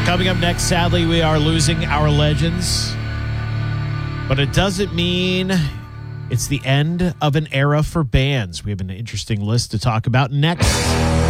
Coming up next, sadly, we are losing our legends. But it doesn't mean it's the end of an era for bands. We have an interesting list to talk about next.